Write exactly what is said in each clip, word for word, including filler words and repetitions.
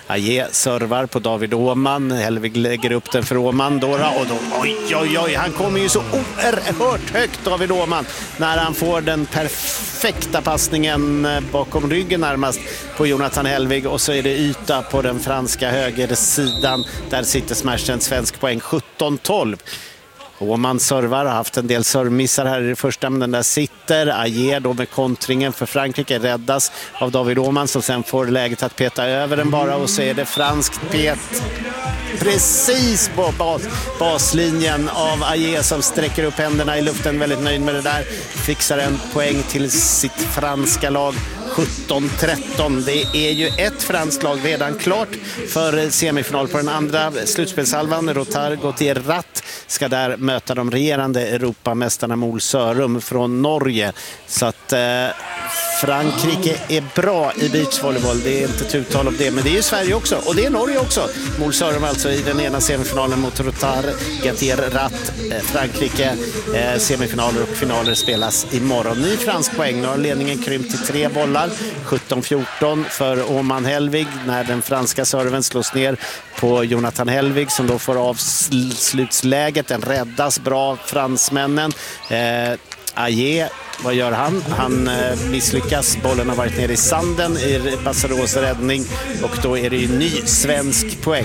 Aje servar på David Åhman. Helvig lägger upp den för Åhman då, och då, oj, oj, oj, han kommer ju så oerhört högt, David Åhman, när han får den perfekta passningen bakom ryggen närmast på Jonathan Helvig, och så är det yta på den franska högersidan. Där sitter smashen, svensk poäng sjutton tolv. Åhman servar, har haft en del servmissar här i det första, men den där sitter. Aje då med kontringen för Frankrike räddas av David Åhman, som sen får läget att peta över den bara, och så är det franskt pet precis på bas, baslinjen av Aje, som sträcker upp händerna i luften, väldigt nöjd med det där. Fixar en poäng till sitt franska lag. sjutton tretton. Det är ju ett franskt lag redan klart för semifinal på den andra slutspelshalvan. Rotard Gautier Ratt ska där möta de regerande Europamästarna Mol Sørum från Norge. Så att eh, Frankrike är bra i beachvolleyboll, det är inte ett uttal om det, men det är ju Sverige också, och det är Norge också. Mol Sørum alltså i den ena semifinalen mot Rotard Gautier Ratt. eh, Frankrike, eh, semifinaler och finaler spelas imorgon. Ny fransk poäng, nu har ledningen krympt till tre bollar, sjutton fjorton för Åhman Helvig när den franska serven slås ner på Jonathan Helvig, som då får avslutsläget. Den räddas bra, fransmännen. eh, Aje, vad gör han? Han eh, misslyckas. Bollen har varit nere i sanden i Basseros räddning, och då är det ju ny svensk poäng.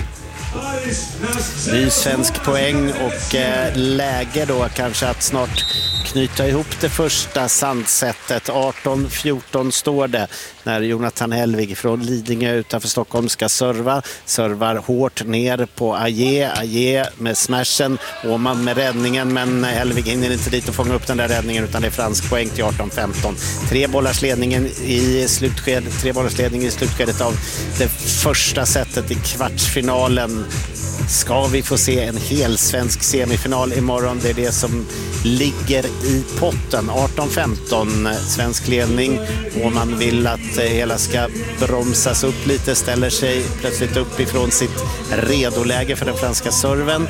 Ny svensk poäng och eh, läge då kanske att snart knyta ihop det första sandsättet. arton fjorton står det när Jonathan Helvig från Lidingö utanför Stockholm ska serva. Servar hårt ner på Aje. Aje med smashen, Åhman med räddningen, men Helvig hinner inte dit och fånga upp den där räddningen, utan det är fransk poäng till arton femton. Tre bollars ledningen i slutskedet, tre bollars ledning i slutskedet av det första sättet i kvartsfinalen. Ska vi få se en hel svensk semifinal imorgon? Det är det som ligger i potten. arton femton svensk ledning, och man vill att hela ska bromsas upp lite, ställer sig plötsligt upp ifrån sitt redoläge för den franska serven.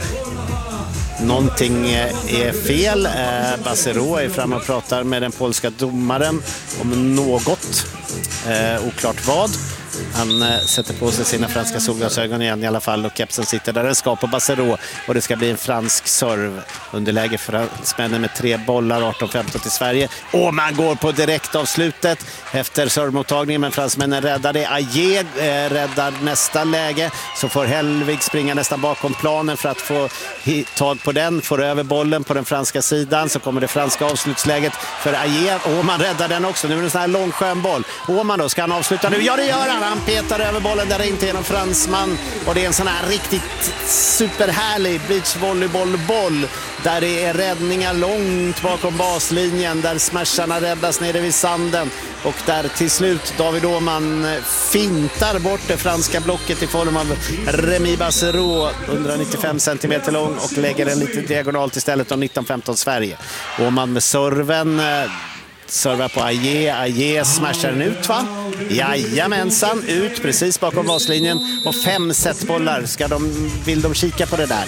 Någonting är fel. Bassero är framme och pratar med den polska domaren om något. Eh, oklart vad. Han eh, sätter på sig sina franska solglasögon igen i alla fall, och kepsen sitter där den ska på Bassero, och det ska bli en fransk serv. Underläge fransmännen med tre bollar, arton femton till Sverige. Och man går på direkt av slutet efter servmottagningen, men fransmännen räddar det. Aje eh, räddar nästa läge, så får Helvig springa nästan bakom planen för att få tag på den, får över bollen på den franska sidan, så kommer det franska avslutsläget för Aje, och man räddar den också. Nu är det en sån här lång skön boll. Åhman då, ska han avsluta nu? Ja, det gör han! Han petar över bollen där inte genom fransman, och det är en sån här riktigt superhärlig beachvolleybollboll där det är räddningar långt bakom baslinjen, där smasharna räddas nere vid sanden, och där till slut David Åhman fintar bort det franska blocket i form av Remy Bassero, etthundranittiofem centimeter lång, och lägger en lite diagonalt istället om nitton femton Sverige. Åhman med serven, servar på Aje. Aje smashar den ut, va? Jajamensan, ut precis bakom baslinjen, och fem setbollar. Ska de, vill de kika på det där?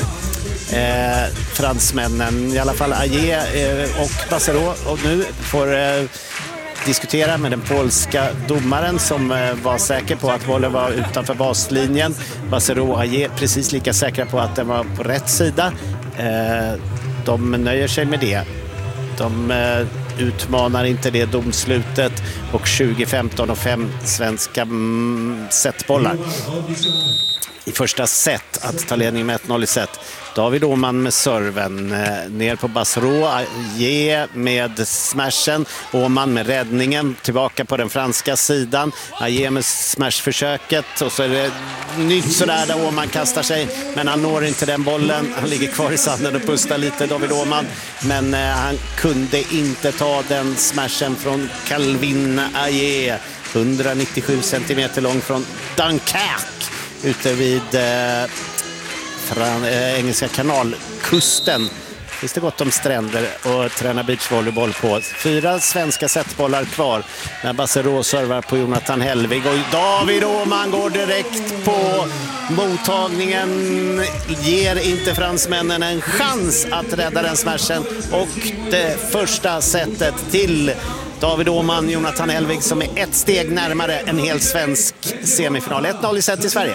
Eh, fransmännen, i alla fall Aje eh, och Bassero, och nu får eh, diskutera med den polska domaren som eh, var säker på att bollen var utanför baslinjen. Bassero och Aje precis lika säkra på att den var på rätt sida. Eh, de nöjer sig med det. De eh, utmanar inte det domslutet, och tjugo femton och fem svenska mm, setbollar i första set att ta ledning med ett noll i set. David Åhman med serven, eh, ner på Bassero, Aje med smashen, Åhman med räddningen, tillbaka på den franska sidan, Aje med smashförsöket, och så är det nytt sådär där Åhman kastar sig, men han når inte den bollen, han ligger kvar i sanden och pustar lite, David Åhman, men eh, han kunde inte ta den smashen från Calvin Aje, etthundranittiosju centimeter lång från Dunkerque ute vid eh, Fran, äh, Engelska kanalkusten. Finns det gott om stränder och träna beachvolleyboll på. Fyra svenska setbollar kvar när Bassero servar på Jonathan Helvig, och David Åhman går direkt på mottagningen, ger inte fransmännen en chans att rädda den smashen, och det första setet till David Åhman, Jonathan Helvig, som är ett steg närmare en helt svensk semifinal. ett noll i set till Sverige.